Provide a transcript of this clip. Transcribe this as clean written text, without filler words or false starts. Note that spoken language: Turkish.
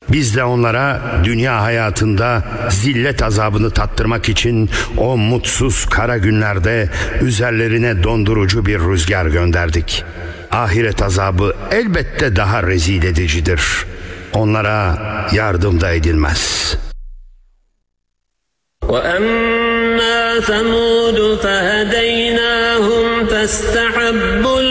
Biz de onlara dünya hayatında zillet azabını tattırmak için o mutsuz kara günlerde üzerlerine dondurucu bir rüzgar gönderdik. Ahiret azabı elbette daha rezil edicidir. Onlara yardım da edilmez. وَأَمَّا ثَمُودُ فَهَدَيْنَاهُمْ فَاسْتَحَبُّوا